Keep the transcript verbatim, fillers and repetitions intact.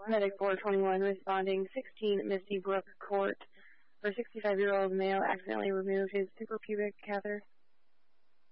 Medic four twenty-one responding, sixteen Misty Brook Court, where sixty-five-year-old male accidentally removed his suprapubic catheter.